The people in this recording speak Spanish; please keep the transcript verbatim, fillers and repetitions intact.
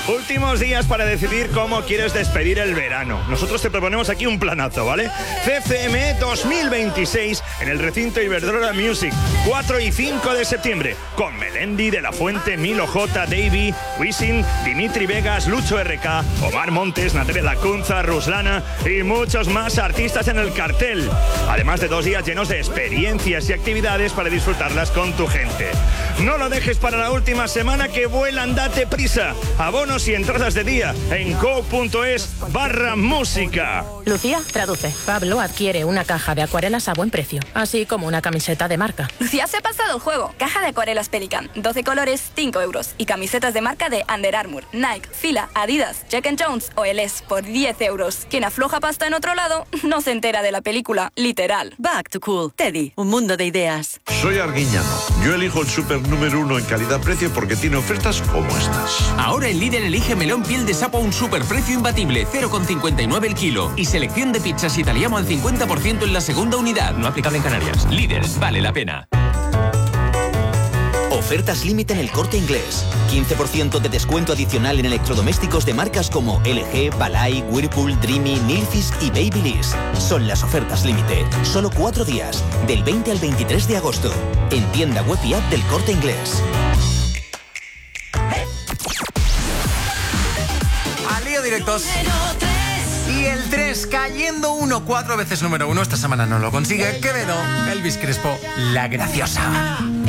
Últimos días para decidir cómo quieres despedir el verano. Nosotros te proponemos aquí un planazo, ¿vale? C C M dos mil veintiséis en el recinto Iberdrola Music, cuatro y cinco de septiembre, con Melendi, De La Fuente, Milo J, Davey, Wisin, Dimitri Vegas, Lucho R K, Omar Montes, Natalia Lacunza, Ruslana y muchos más artistas en el cartel. Además de dos días llenos de experiencias y actividades para disfrutarlas con tu gente. No lo dejes para la última semana, que vuelan, date prisa. Abonos y entradas de día en co.es barra música. Lucía, traduce. Pablo adquiere una caja de acuarelas a buen precio, así como una camiseta de marca. Lucía se ha pasado el juego. Caja de acuarelas Pelican, doce colores, cinco euros. Y camisetas de marca de Under Armour, Nike, Fila, Adidas, Jack and Jones o Eles por diez euros. Quien afloja pasta en otro lado no se entera de la película, literal. Back to Cool. Teddy, un mundo de ideas. Soy Arguiñano. Yo elijo el súper número uno en calidad-precio porque tiene ofertas como estas. Ahora en Lidl elige melón piel de sapo a un superprecio imbatible, cero coma cincuenta y nueve el kilo. Y selección de pizzas italiano al cincuenta por ciento en la segunda unidad. No aplicable en Canarias. Lidl, vale la pena. Ofertas límite en El Corte Inglés. quince por ciento de descuento adicional en electrodomésticos de marcas como L G, Balay, Whirlpool, Dreamy, Nilfisk y Babyliss. Son las ofertas límite. Solo cuatro días, del veinte al veintitrés de agosto. En tienda web y app del Corte Inglés. Al lío directos. Y el tres cayendo uno, cuatro veces número uno. Esta semana no lo consigue. Quevedo, Elvis Crespo, La Graciosa.